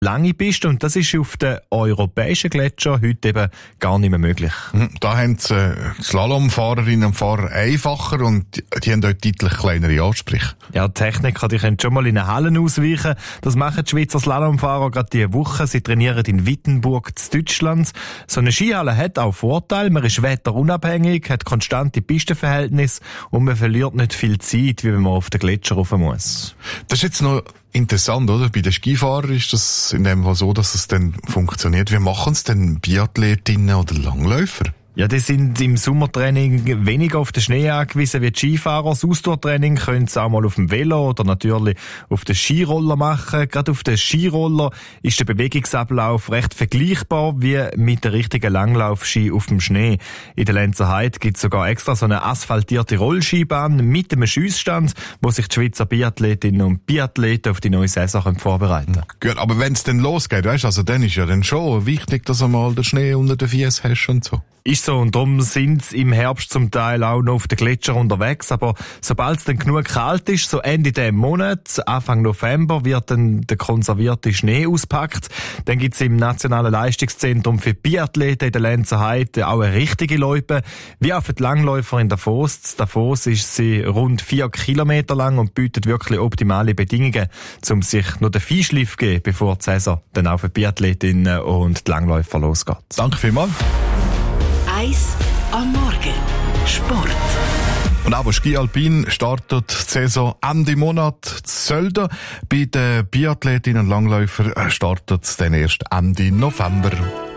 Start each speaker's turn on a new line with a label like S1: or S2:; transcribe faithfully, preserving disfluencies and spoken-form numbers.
S1: lange Piste und das ist auf den europäischen Gletschern heute eben gar nicht mehr möglich.
S2: Da haben die äh, Slalomfahrerinnen und Fahrer einfacher und die, die haben dort deutlich kleinere Ansprüche.
S1: Ja, die Techniker, die können schon mal in den Hallen ausweichen. Das machen die Schweizer Slalomfahrer gerade diese Woche. Sie trainieren in Wittenburg in Deutschland. So eine Skihalle hat auch Vorteile. Man ist wetterunabhängig, hat konstante Pistenverhältnisse und man verliert nicht viel Zeit, wie wenn man auf den Gletscher rauf muss.
S2: Das ist jetzt noch interessant, oder? Bei den Skifahrern ist das in dem Fall so, dass es dann funktioniert. Wie machen es denn Biathletinnen oder Langläufer?
S1: Ja, die sind im Sommertraining weniger auf den Schnee angewiesen wie die Skifahrer. Das Ausdauertraining können sie auch mal auf dem Velo oder natürlich auf den Skiroller machen. Gerade auf den Skiroller ist der Bewegungsablauf recht vergleichbar wie mit der richtigen Langlaufski auf dem Schnee. In der Lenzer Heide gibt es sogar extra so eine asphaltierte Rollskibahn mit einem Schiessstand, wo sich die Schweizer Biathletinnen und Biathleten auf die neue Saison vorbereiten können.
S2: Gut, aber wenn es dann losgeht, weißt, also dann ist ja dann schon wichtig, dass du mal den Schnee unter den Füßen hast und so.
S1: Ist so, und darum sind sie im Herbst zum Teil auch noch auf den Gletscher unterwegs, aber sobald es dann genug kalt ist, so Ende diesem Monat, Anfang November, wird dann der konservierte Schnee auspackt. Dann gibt's im Nationalen Leistungszentrum für Biathleten in der Lenzer Heide auch eine richtige Loipe, wie auch für die Langläufer in Davos. Davos ist sie rund vier Kilometer lang und bietet wirklich optimale Bedingungen, um sich noch den Feinschliff zu geben, bevor die Saison dann auch für die Biathletinnen und die Langläufer losgeht.
S2: Danke vielmals.
S3: Eis am Morgen. Sport.
S2: Und auch Ski Alpin startet die Saison Ende Monat zu Sölden. Bei den Biathletinnen und Langläufern startet es dann erst Ende November.